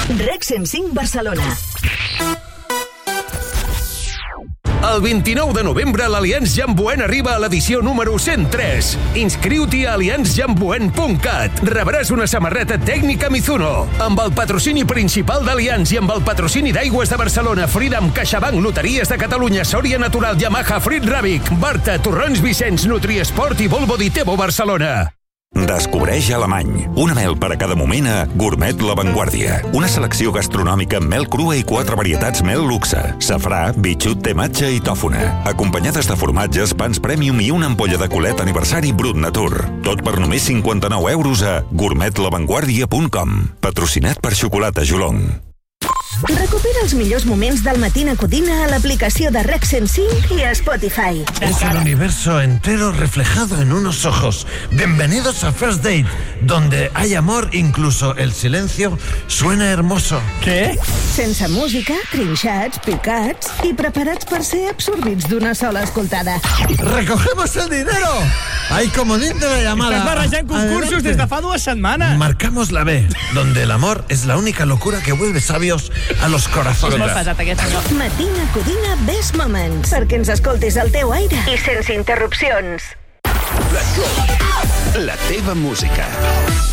Rec 105 Barcelona. El 29 de novembre l'Allianz Jamboen arriba a l'edició número 103. Inscriu-t'hi a allianzjamboen.cat. Rebràs una samarreta tècnica Mizuno. Amb el patrocini principal d'Allianz i amb el patrocini d'Aigües de Barcelona, Freedom, CaixaBank, Loteries de Catalunya, Sòria Natural, Yamaha, Frit Ràbic, Barta, Torrons Vicenç, Nutriesport i Volvo Ditebo Barcelona. Descobreix Alemany. Una mel per a cada moment a Gourmet La Vanguardia. Una selecció gastronòmica amb mel crua i 4 varietats mel luxe. Safrà, bitxut, tematge i tòfona. Acompanyades de formatges, pans premium i una ampolla de colet aniversari Brut Natur. Tot per només 59 euros a gourmetlavanguardia.com. Patrocinat per Xocolata Jolong. Recupera els millors moments del Matina Codina a l'aplicació de Rec 105 y a Spotify. Es el universo entero reflejado en unos ojos. Bienvenidos a First Date, donde hay amor, incluso el silencio suena hermoso. Què? Sense música, trinxats, picats i preparats per ser absorbits d'una sola escoltada. ¡Recogemos el dinero! ¡Hay comodín de la llamada! Estàs barrejant concursos des de fa 2 setmanes. Marcamos la B, donde el amor es la única locura que vuelve sabios a los corazones. És molt pesat aquest senyor. Matina Codina Best Moments, perquè ens escoltis al teu aire i sense interrupcions. La teva música.